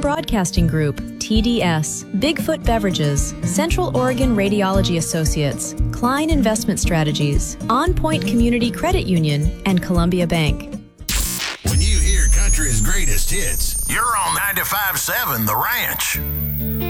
Broadcasting Group, TDS, Bigfoot Beverages, Central Oregon Radiology Associates, Klein Investment Strategies, On Point Community Credit Union, and Columbia Bank. When you hear country's greatest hits, you're on 95.7 The Ranch.